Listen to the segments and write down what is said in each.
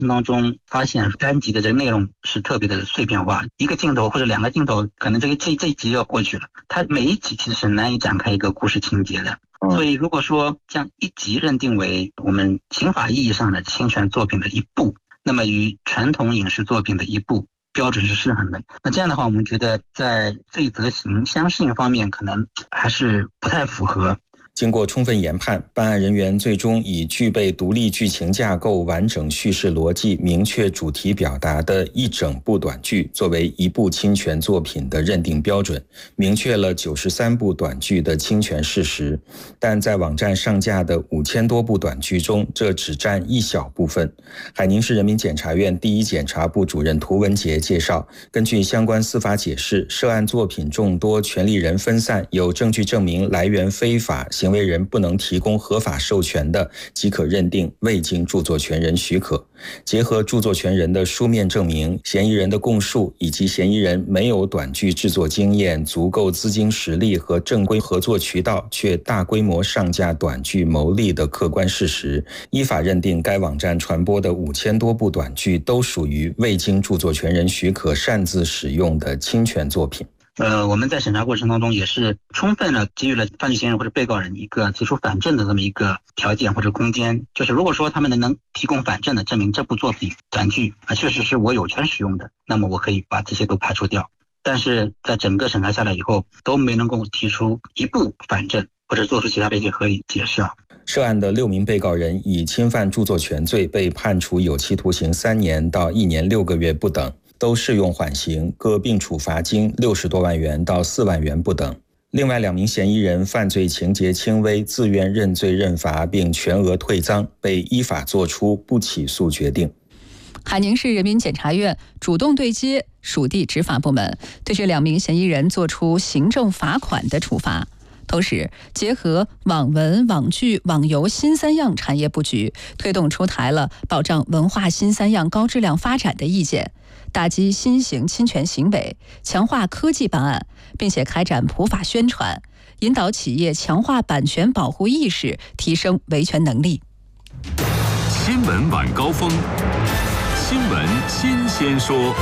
程当中发现单集的这个内容是特别的碎片化，一个镜头或者两个镜头，可能这一集要过去了，它每一集其实是难以展开一个故事情节的。所以如果说将一集认定为我们刑法意义上的侵权作品的一部，那么与传统影视作品的一部标准是失衡的。那这样的话，我们觉得在罪责刑相适应方面可能还是不太符合。 经过充分研判，办案人员最终以具备独立剧情架构、完整叙事逻辑、明确主题表达的一整部短剧作为一部侵权作品的认定标准，明确了93部短剧的侵权事实。但在网站上架的5000多部短剧中，这只占一小部分。海宁市人民检察院第一检察部主任涂文杰介绍，根据相关司法解释，涉案作品众多，权利人分散，有证据证明来源非法，行为人不能提供合法授权的，即可认定未经著作权人许可。结合著作权人的书面证明、嫌疑人的供述以及嫌疑人没有短剧制作经验、足够资金实力和正规合作渠道，却大规模上架短剧牟利的客观事实，依法认定该网站传播的5000多部短剧都属于未经著作权人许可擅自使用的侵权作品。 我们在审查过程当中也是充分的给予了犯罪嫌疑人或者被告人一个提出反证的这么一个条件或者空间，就是如果说他们能提供反证的证明这部作品短剧确实是我有权使用的，那么我可以把这些都排除掉。但是在整个审查下来以后，都没能够提出一部反证或者做出其他的一些合理解释。 涉案的6名被告人以侵犯著作权罪被判处有期徒刑3年到1年6个月不等，都适用缓刑，各并处罚金60多万元到4万元不等。另外2名嫌疑人犯罪情节轻微，自愿认罪认罚并全额退赃，被依法作出不起诉决定。 海宁市人民检察院主动对接属地执法部门，对这2名嫌疑人作出行政罚款的处罚。同时，结合网文、网剧、网游新3样产业布局，推动出台了保障文化新3样高质量发展的意见，打击新型侵权行为，强化科技办案，并且开展普法宣传，引导企业强化版权保护意识，提升维权能力。 新闻晚高峰，新闻新鲜说。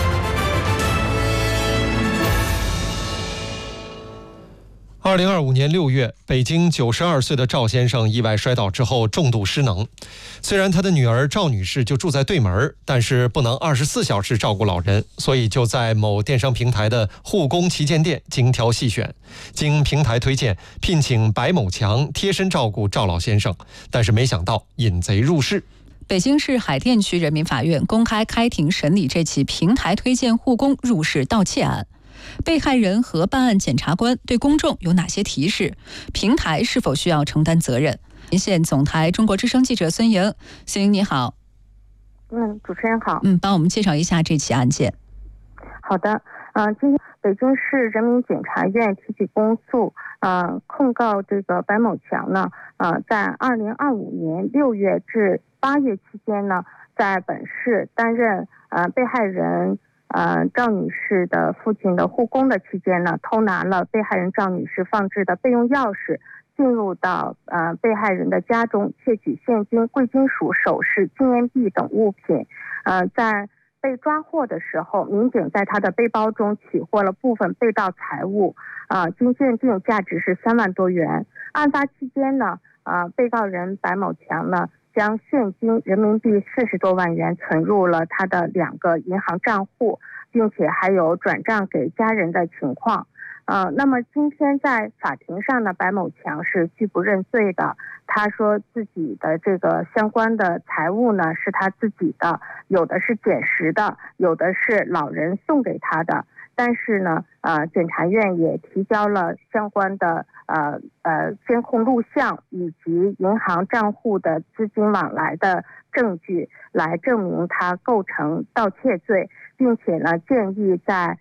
2025年6月，北京92岁的赵先生意外摔倒之后重度失能。虽然他的女儿赵女士就住在对门，但是不能24小时照顾老人，所以就在某电商平台的护工旗舰店精挑细选，经平台推荐聘请白某强贴身照顾赵老先生，但是没想到引贼入室。 北京市海淀区人民法院公开开庭审理这起平台推荐护工入室盗窃案。被害人和办案检察官对公众有哪些提示？平台是否需要承担责任？连线总台中国之声记者孙莹。孙莹你好。 主持人好。 帮我们介绍一下这起案件。 好的。今天北京市人民检察院提起公诉，控告这个白某强呢，在2025年6月至8月期间呢，在本市担任被害人赵女士的父亲的护工的期间呢，偷拿了被害人赵女士放置的备用钥匙，进入到被害人的家中，窃取现金、贵金属、首饰、纪念币等物品。在被抓获的时候，民警在他的背包中取获了部分被盗财物，经鉴定价值是3万多元。案发期间呢，被告人白某强呢，将现金人民币40多万元存入了他的2个银行账户，并且还有转账给家人的情况。那么今天在法庭上呢，白某强是拒不认罪的。他说自己的这个相关的财物呢是他自己的，有的是捡拾的，有的是老人送给他的。但是呢，检察院也提交了相关的监控录像以及银行账户的资金往来的证据，来证明他构成盗窃罪，并且呢，建议在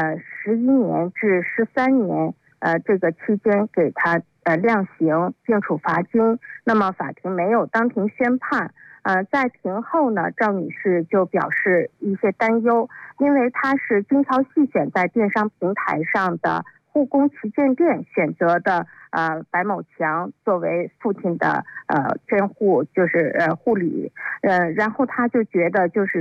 11年至13年这个期间给他量刑并处罚金。那么法庭没有当庭宣判。在庭后呢，赵女士就表示一些担忧，因为她是精挑细选在电商平台上的护工旗舰店选择的白某强作为父亲的监护，就是护理，然后他就觉得就是